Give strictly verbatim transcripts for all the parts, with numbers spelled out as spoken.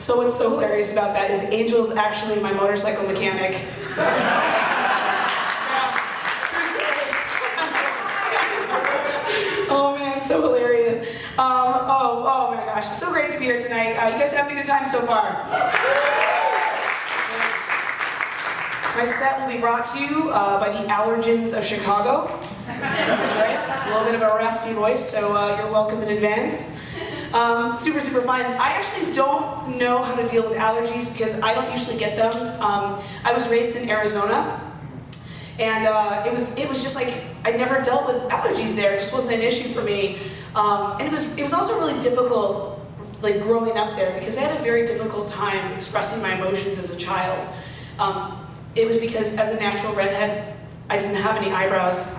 So what's so hilarious about that is Angel's actually my motorcycle mechanic. Oh man, so hilarious. Um, oh, oh my gosh, so great to be here tonight. Uh, you guys having a good time so far? My set will be brought to you uh, by the Allergens of Chicago. That's right, a little bit of a raspy voice, so uh, you're welcome in advance. Um, super, super fun. I actually don't know how to deal with allergies because I don't usually get them. Um, I was raised in Arizona, and uh, it was it was just like I never dealt with allergies there. It just wasn't an issue for me, um, and it was it was also really difficult, like growing up there, because I had a very difficult time expressing my emotions as a child. Um, it was because as a natural redhead, I didn't have any eyebrows.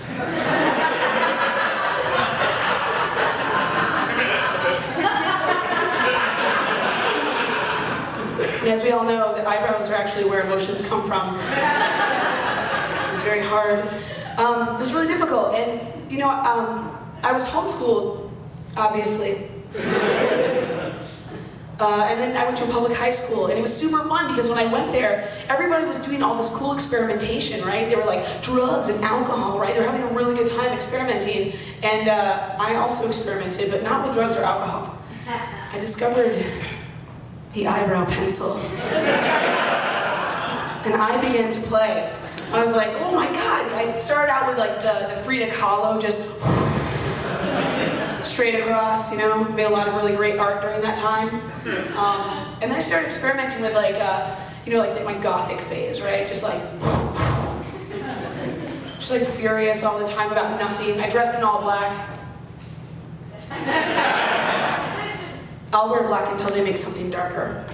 And as we all know, the eyebrows are actually where emotions come from. It was very hard. Um, it was really difficult, and you know, um, I was homeschooled, obviously. Uh, and then I went to a public high school, and it was super fun because when I went there, everybody was doing all this cool experimentation, right? They were like drugs and alcohol, right? They were having a really good time experimenting, and uh, I also experimented, but not with drugs or alcohol. I discovered the eyebrow pencil. And I began to play. I was like, oh my God. I started out with like the, the Frida Kahlo, just straight across, you know, made a lot of really great art during that time. Um, and then I started experimenting with like, uh, you know, like my gothic phase, right? Just like, just like furious all the time about nothing. I dressed in all black. I'll wear black until they make something darker.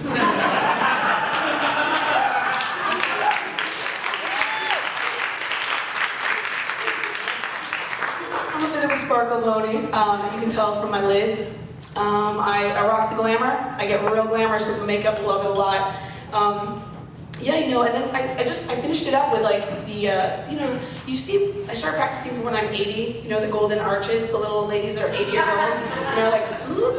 I'm a bit of a sparkle pony, um, you can tell from my lids. Um, I, I rock the glamour. I get real glamorous with the makeup, love it a lot. Um, yeah, you know, and then I, I just, I finished it up with like the, uh, you know, you see, I started practicing for when I'm eighty, you know, the golden arches, the little ladies that are eighty years old, you know, like,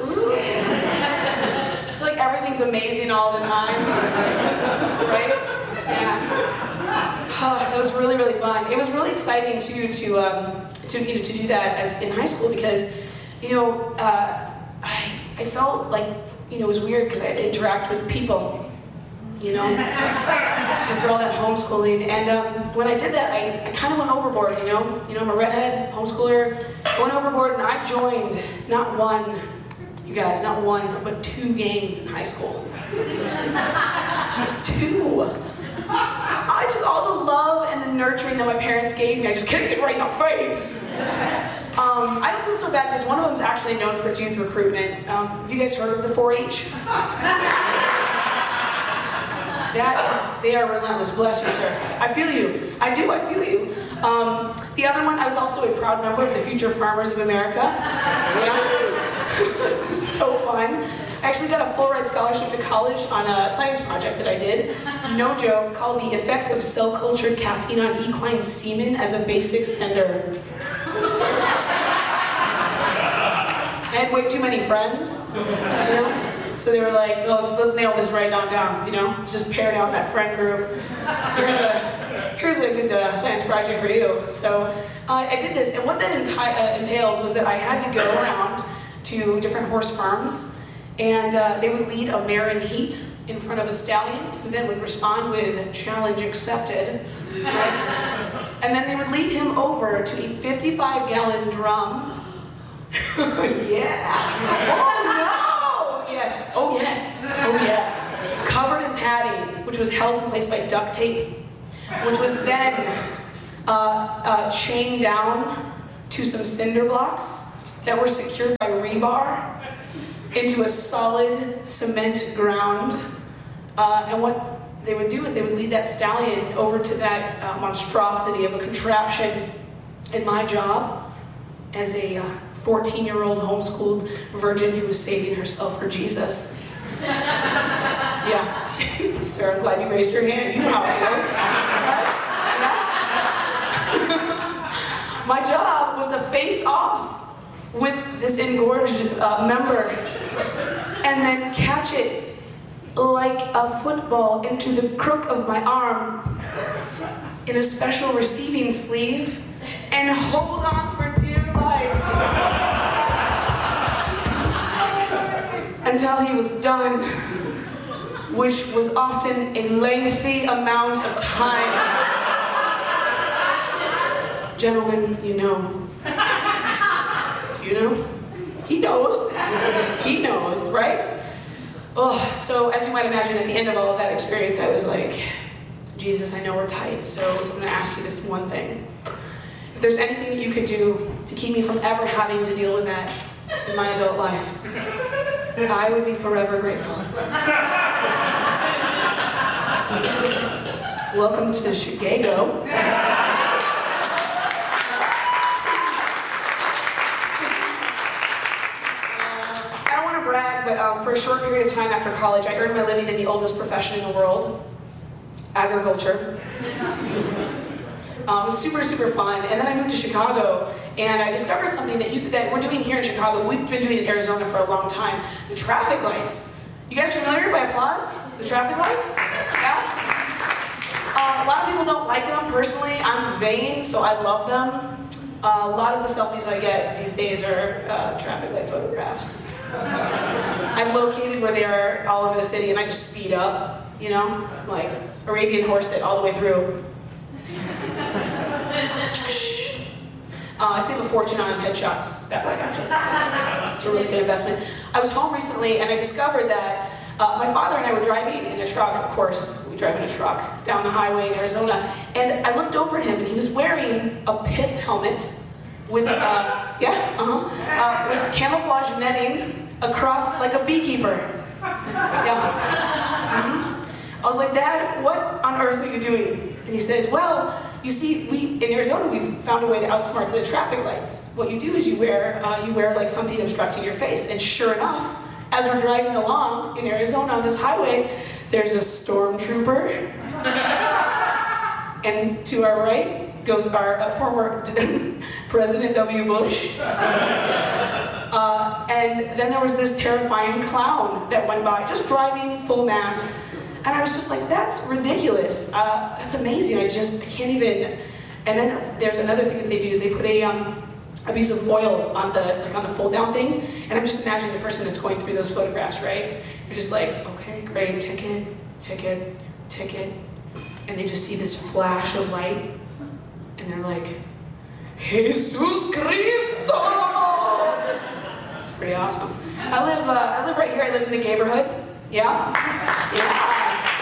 it's like everything's amazing all the time, right? Yeah. Oh, that was really, really fun. It was really exciting too to, um, to, you know, to do that as in high school because, you know, uh, I, I felt like, you know, it was weird because I had to interact with people, you know, after all that homeschooling. And um, when I did that, I, I kind of went overboard, you know? You know, I'm a redhead homeschooler. I went overboard and I joined not one, you guys, not one, but two gangs in high school. Two. I took all the love and the nurturing that my parents gave me, I just kicked it right in the face. Um, I don't feel so bad because one of them's actually known for its youth recruitment. Um, have you guys heard of the four H? That is, they are relentless, bless you, sir. I feel you, I do, I feel you. Um, the other one, I was also a proud member of the Future Farmers of America. Yeah. So fun. I actually got a full ride scholarship to college on a science project that I did, no joke, called The Effects of Cell-Cultured Caffeine on Equine Semen as a Base Extender. I had way too many friends, you know? So they were like, oh, let's, let's nail this right on down, you know? Just pare down that friend group. Here's a, here's a good uh, science project for you. So uh, I did this, and what that enti uh, entailed was that I had to go around to different horse farms, and uh, they would lead a mare in heat in front of a stallion, who then would respond with challenge accepted, right? And then they would lead him over to a fifty-five gallon drum. Yeah. Oh no! Yes. Oh yes. Oh yes. Covered in padding, which was held in place by duct tape, which was then uh, uh, chained down to some cinder blocks that were secured by rebar into a solid cement ground. Uh, and what they would do is they would lead that stallion over to that uh, monstrosity of a contraption. And my job as a fourteen-year-old uh, homeschooled virgin who was saving herself for Jesus. Yeah. Sir, I'm glad you raised your hand. You know how it feels. My job was to face off with this engorged uh, member and then catch it like a football into the crook of my arm in a special receiving sleeve and hold on for dear life until he was done, which was often a lengthy amount of time. Gentlemen, you know. You know? He knows. He knows, right? Oh, so as you might imagine, at the end of all of that experience, I was like, Jesus, I know we're tight, so I'm going to ask you this one thing. If there's anything that you could do to keep me from ever having to deal with that in my adult life, I would be forever grateful. Welcome to Chicago. But um, for a short period of time after college, I earned my living in the oldest profession in the world, agriculture. Um, it was super, super fun. And then I moved to Chicago, and I discovered something that, you, that we're doing here in Chicago. We've been doing in Arizona for a long time. The traffic lights. You guys familiar by applause? The traffic lights? Yeah? Um, a lot of people don't like them. Personally, I'm vain, so I love them. Uh, a lot of the selfies I get these days are uh, traffic light photographs. I'm located where they are all over the city, and I just speed up, you know, like Arabian horse it all the way through. Uh, I save a fortune on headshots that way, actually. It's a really good investment. I was home recently, and I discovered that uh, my father and I were driving in a truck. Of course, we drive in a truck down the highway in Arizona, and I looked over at him, and he was wearing a pith helmet with, uh, yeah, uh-huh, uh, with camouflage netting across like a beekeeper. Yeah. Mm-hmm. I was like, Dad, what on earth are you doing? And he says, well, you see, we in Arizona we've found a way to outsmart the traffic lights. What you do is you wear uh, you wear like something obstructing your face. And sure enough, as we're driving along in Arizona on this highway, there's a stormtrooper, and to our right goes our uh, former President W. Bush. Uh, and then there was this terrifying clown that went by, just driving full mask. And I was just like, that's ridiculous. Uh, that's amazing. I just, I can't even. And then there's another thing that they do is they put a, um, a piece of foil on the, like on the fold down thing. And I'm just imagining the person that's going through those photographs, right? They're just like, okay, great, ticket, ticket, ticket. And they just see this flash of light. And they're like, Jesus Cristo! It's pretty awesome. I live, uh, I live right here. I live in the neighborhood. Yeah? Yeah.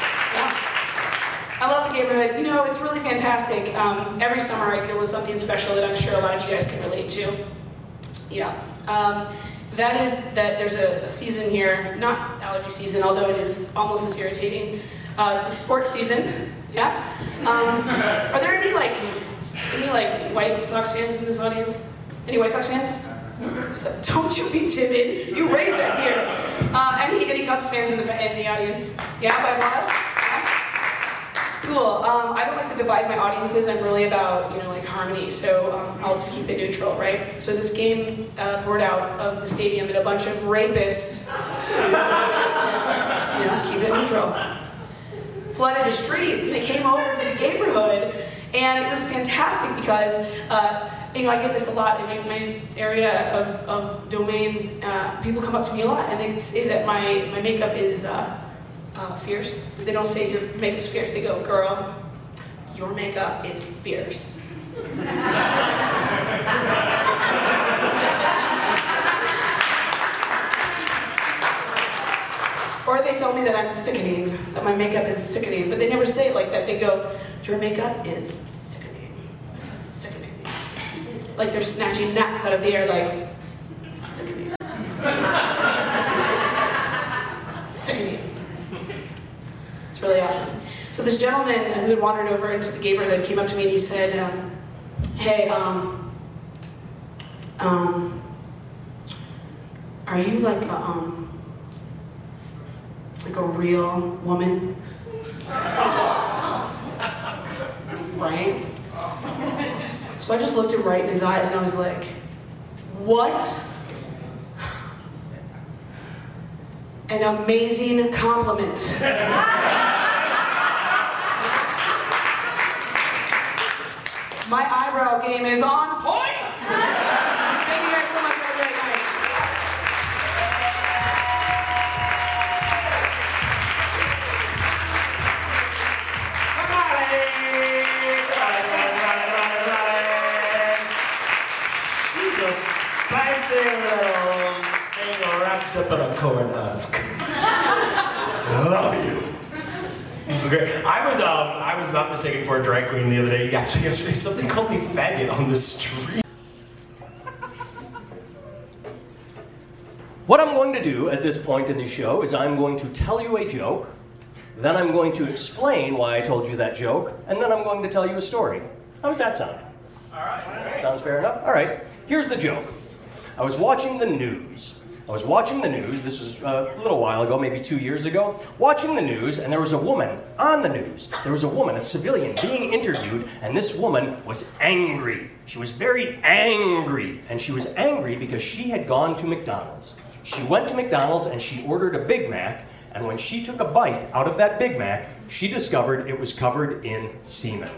I love the neighborhood. You know, it's really fantastic. Um, every summer I deal with something special that I'm sure a lot of you guys can relate to. Yeah. Um, that is that there's a, a season here, not allergy season, although it is almost as irritating. Uh, it's the sports season. Yeah. Um, are there any like any like White Sox fans in this audience? Any White Sox fans? So, don't you be timid. You raised that here. Uh, any any Cubs fans in the in the audience? Yeah, by applause. Yeah. Cool. Um, I don't like to divide my audiences. I'm really about, you know, like harmony. So um, I'll just keep it neutral, right? So this game uh, poured out of the stadium, and a bunch of rapists, you know, keep it neutral, flooded the streets, and they came over to the neighborhood, and it was fantastic because, uh, you know, I get this a lot in my, my area of, of domain. Uh, people come up to me a lot, and they say that my, my makeup is uh, uh, fierce. They don't say your makeup's fierce. They go, girl, your makeup is fierce. Or they tell me that I'm sickening, that my makeup is sickening, but they never say it like that. They go, your makeup is sickening, sickening. Like they're snatching gnats out of the air, like, sickening. Sickening. It's really awesome. So this gentleman who had wandered over into the neighborhood came up to me and he said, um, hey, um, um, are you like a, um, like a real woman? Right? So I just looked him right in his eyes and I was like, what? an amazing compliment. My eyebrow game is on point! Thank you guys so much. Have a great night. She's a fancy little thing wrapped up in a corn husk. I love you. This is great. I was um I was not mistaken for a drag queen the other day. Actually, yesterday somebody called me faggot on the street. What I'm going to do at this point in the show is I'm going to tell you a joke, then I'm going to explain why I told you that joke, and then I'm going to tell you a story. How does that sound? All right. Sounds fair enough? All right. Here's the joke. I was watching the news. I was watching the news, this was a little while ago, maybe two years ago, watching the news, and there was a woman on the news. There was a woman, a civilian, being interviewed, and this woman was angry. She was very angry, and she was angry because she had gone to McDonald's. She went to McDonald's and she ordered a Big Mac, and when she took a bite out of that Big Mac, she discovered it was covered in semen.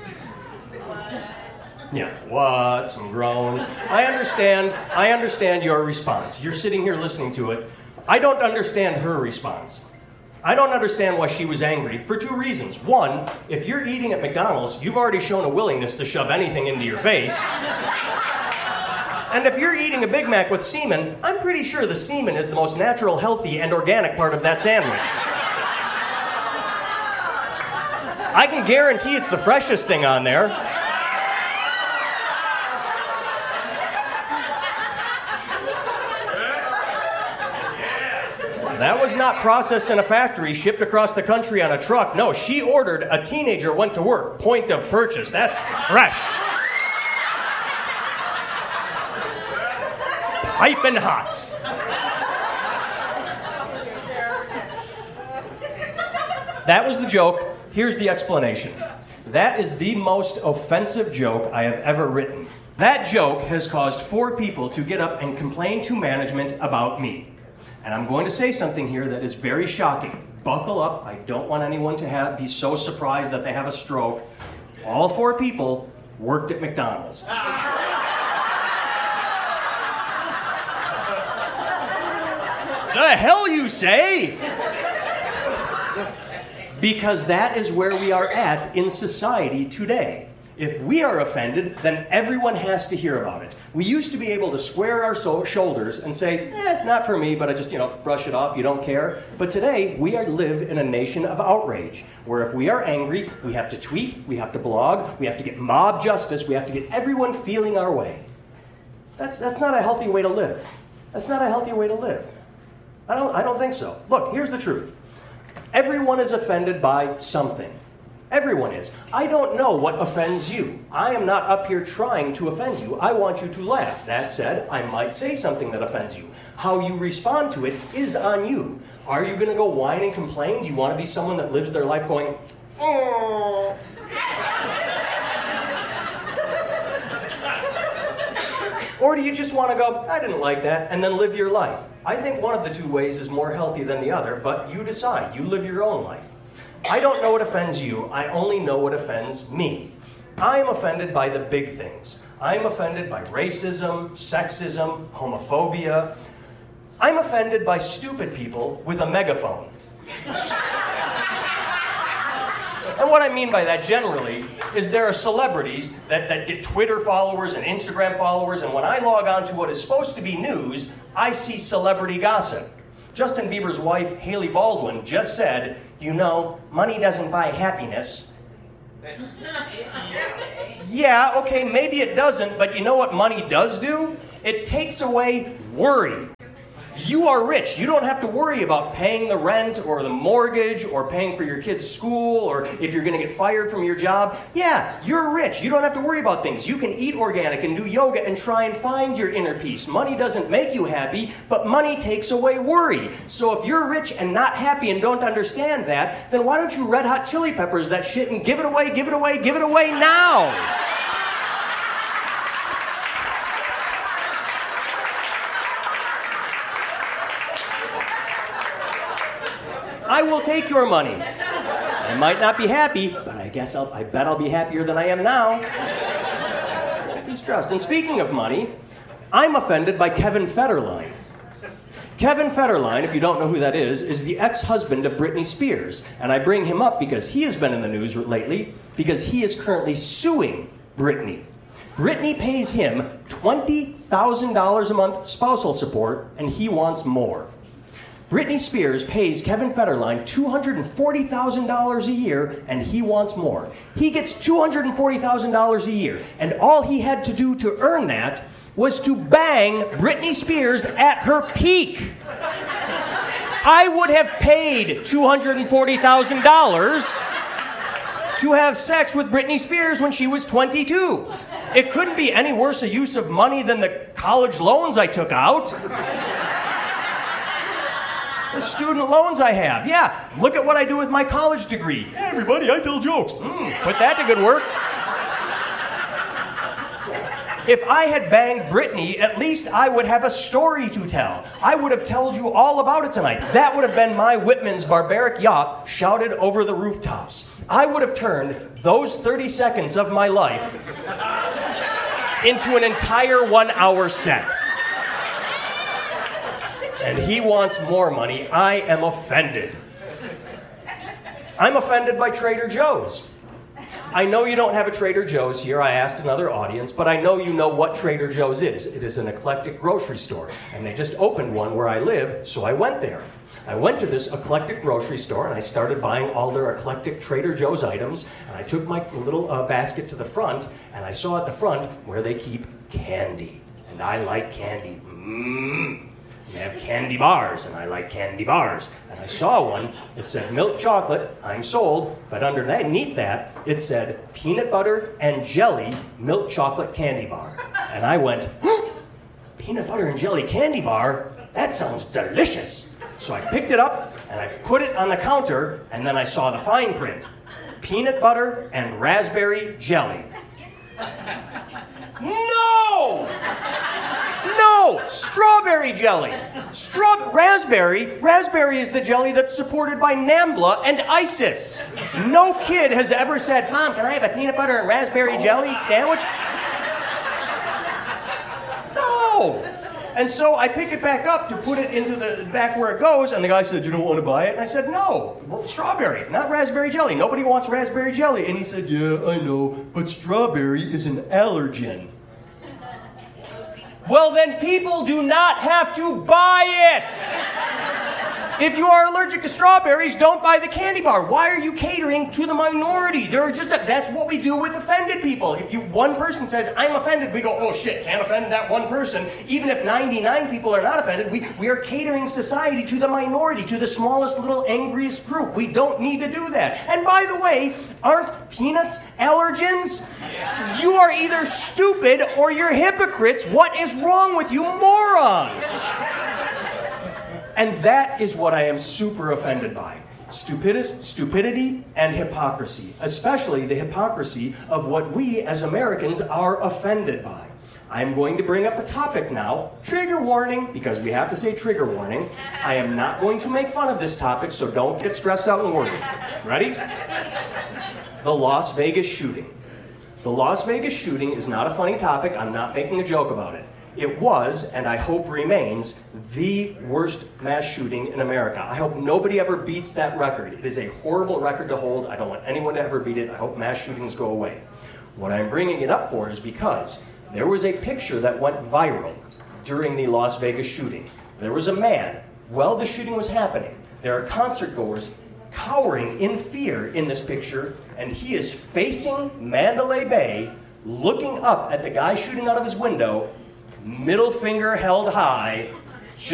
Yeah, what? Some groans. I understand, I understand your response. You're sitting here listening to it. I don't understand her response. I don't understand why she was angry for two reasons. One, if you're eating at McDonald's, you've already shown a willingness to shove anything into your face. And if you're eating a Big Mac with semen, I'm pretty sure the semen is the most natural, healthy, and organic part of that sandwich. I can guarantee it's the freshest thing on there. That was not processed in a factory, shipped across the country on a truck. No, she ordered, a teenager went to work, point of purchase. That's fresh. Piping hot. That was the joke. Here's the explanation. That is the most offensive joke I have ever written. That joke has caused four people to get up and complain to management about me. And I'm going to say something here that is very shocking. Buckle up. I don't want anyone to have, be so surprised that they have a stroke. All four people worked at McDonald's. The hell you say? Because that is where we are at in society today. If we are offended, then everyone has to hear about it. We used to be able to square our so- shoulders and say, eh, not for me, but I just, you know, brush it off, you don't care. But today, we are live in a nation of outrage, where if we are angry, we have to tweet, we have to blog, we have to get mob justice, we have to get everyone feeling our way. That's, that's not a healthy way to live. That's not a healthy way to live. I don't, I don't think so. Look, here's the truth. Everyone is offended by something. Everyone is. I don't know what offends you. I am not up here trying to offend you. I want you to laugh. That said, I might say something that offends you. How you respond to it is on you. Are you going to go whine and complain? Do you want to be someone that lives their life going, oh? Or do you just want to go, I didn't like that, and then live your life? I think one of the two ways is more healthy than the other, but you decide. You live your own life. I don't know what offends you. I only know what offends me. I am offended by the big things. I am offended by racism, sexism, homophobia. I'm offended by stupid people with a megaphone. And what I mean by that generally is there are celebrities that, that get Twitter followers and Instagram followers, and when I log on to what is supposed to be news, I see celebrity gossip. Justin Bieber's wife, Hailey Baldwin, just said, you know, money doesn't buy happiness. Yeah, okay, maybe it doesn't, but you know what money does do? It takes away worry. You are rich. You don't have to worry about paying the rent or the mortgage or paying for your kid's school or if you're going to get fired from your job. Yeah, you're rich. You don't have to worry about things. You can eat organic and do yoga and try and find your inner peace. Money doesn't make you happy, but money takes away worry. So if you're rich and not happy and don't understand that, then why don't you Red Hot Chili Peppers that shit and give it away, give it away, give it away now? I will take your money. I might not be happy, but I guess I'll, I bet I'll be happier than I am now. Be stressed. And speaking of money, I'm offended by Kevin Federline. Kevin Federline, if you don't know who that is, is the ex-husband of Britney Spears. And I bring him up because he has been in the news lately because he is currently suing Britney. Britney pays him twenty thousand dollars a month spousal support, and he wants more. Britney Spears pays Kevin Federline two hundred forty thousand dollars a year, and he wants more. He gets two hundred forty thousand dollars a year, and all he had to do to earn that was to bang Britney Spears at her peak. I would have paid two hundred forty thousand dollars to have sex with Britney Spears when she was twenty-two. It couldn't be any worse a use of money than the college loans I took out. The student loans I have. Yeah, look at what I do with my college degree. Hey, everybody, I tell jokes. Mm, put that to good work. If I had banged Britney, at least I would have a story to tell. I would have told you all about it tonight. That would have been my Whitman's barbaric yawp shouted over the rooftops. I would have turned those thirty seconds of my life into an entire one-hour set. And he wants more money. I am offended. I'm offended by Trader Joe's. I know you don't have a Trader Joe's here. I asked another audience, but I know you know what Trader Joe's is. It is an eclectic grocery store, and they just opened one where I live, so I went there. I went to this eclectic grocery store, and I started buying all their eclectic Trader Joe's items, and I took my little uh, basket to the front, and I saw at the front where they keep candy, and I like candy. Mmm. They have candy bars, and I like candy bars. And I saw one that said milk chocolate, I'm sold, but underneath that, it said peanut butter and jelly milk chocolate candy bar. And I went, peanut butter and jelly candy bar? That sounds delicious. So I picked it up, and I put it on the counter, and then I saw the fine print. Peanut butter and raspberry jelly. No! No! Strawberry jelly! Straw- raspberry? Raspberry is the jelly that's supported by NAMBLA and ISIS. No kid has ever said, Mom, can I have a peanut butter and raspberry jelly sandwich? No! And so I pick it back up to put it into the back where it goes, and the guy said, you don't want to buy it? And I said, no, well, strawberry, not raspberry jelly. Nobody wants raspberry jelly. And he said, yeah, I know, but strawberry is an allergen. Well, then people do not have to buy it. If you are allergic to strawberries, don't buy the candy bar. Why are you catering to the minority? There are just a, that's what we do with offended people. If you one person says, I'm offended, we go, oh shit, can't offend that one person. Even if ninety-nine people are not offended, we, we are catering society to the minority, to the smallest little angriest group. We don't need to do that. And by the way, aren't peanuts allergens? You are either stupid or you're hypocrites. What is wrong with you morons? And that is what I am super offended by. Stupidis, stupidity and hypocrisy, especially the hypocrisy of what we as Americans are offended by. I'm going to bring up a topic now, trigger warning, because we have to say trigger warning. I am not going to make fun of this topic, so don't get stressed out and worried. Ready? The Las Vegas shooting. The Las Vegas shooting is not a funny topic. I'm not making a joke about it. It was, and I hope remains, the worst mass shooting in America. I hope nobody ever beats that record. It is a horrible record to hold. I don't want anyone to ever beat it. I hope mass shootings go away. What I'm bringing it up for is because there was a picture that went viral during the Las Vegas shooting. There was a man, while the shooting was happening, there are concert goers cowering in fear in this picture, and he is facing Mandalay Bay, looking up at the guy shooting out of his window, middle finger held high,